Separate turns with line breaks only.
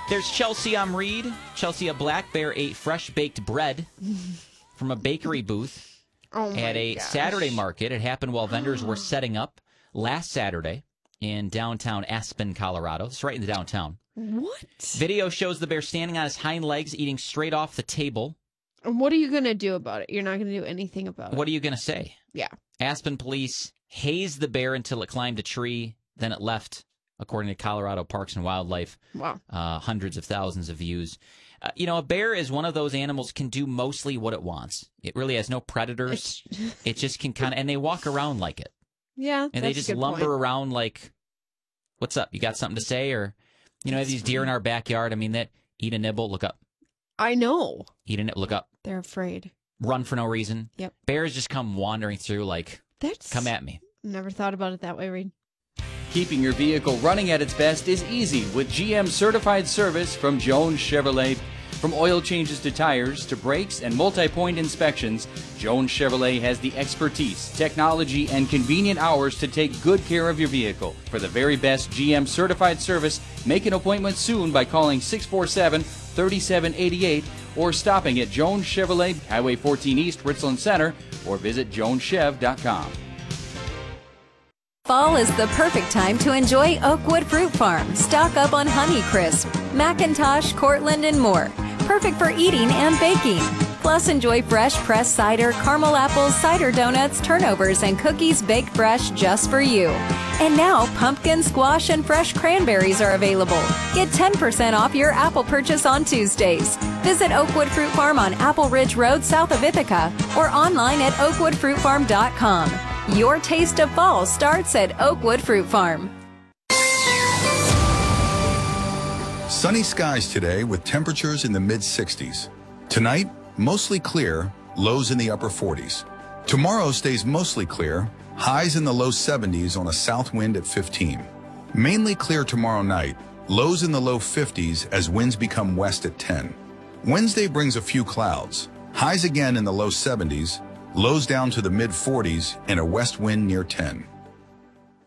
There's Chelsea on Reed. Chelsea, a black bear, ate fresh baked bread from a bakery booth at a Saturday market. It happened while vendors were setting up last Saturday in downtown Aspen, Colorado. It's right in the downtown.
What?
Video shows the bear standing on his hind legs, eating straight off the table.
And what are you going to do about it? You're not going to do anything about it.
What are you going to say?
Yeah.
Aspen police hazed the bear until it climbed a tree. Then it left, according to Colorado Parks and Wildlife.
Wow.
Hundreds of thousands of views. A bear is one of those animals can do mostly what it wants. It really has no predators. It just can kind of, and they walk around like it.
Yeah,
and they just lumber around like, what's up? You got something to say? Or, have these deer in our backyard. I mean, that eat a nibble, look up.
I know.
Eat a nibble, look up.
They're afraid.
Run for no reason.
Yep.
Bears just come wandering through like, come at me.
Never thought about it that way, Reed.
Keeping your vehicle running at its best is easy with GM certified service from Jones Chevrolet. From oil changes to tires to brakes and multi-point inspections, Jones Chevrolet has the expertise, technology, and convenient hours to take good care of your vehicle. For the very best GM certified service, make an appointment soon by calling 647-3788 or stopping at Jones Chevrolet, Highway 14 East, Richland Center, or visit joneschev.com.
Fall is the perfect time to enjoy Oakwood Fruit Farm. Stock up on Honeycrisp, McIntosh, Cortland, and more. Perfect for eating and baking. Plus, enjoy fresh pressed cider, caramel apples, cider donuts, turnovers, and cookies baked fresh just for you. And now, pumpkin, squash, and fresh cranberries are available. Get 10% off your apple purchase on Tuesdays. Visit Oakwood Fruit Farm on Apple Ridge Road south of Ithaca or online at oakwoodfruitfarm.com. Your taste of fall starts at Oakwood Fruit Farm.
Sunny skies today with temperatures in the mid-60s. Tonight, mostly clear, lows in the upper 40s. Tomorrow stays mostly clear, highs in the low 70s on a south wind at 15. Mainly clear tomorrow night, lows in the low 50s as winds become west at 10. Wednesday brings a few clouds, highs again in the low 70s, lows down to the mid-40s and a west wind near 10.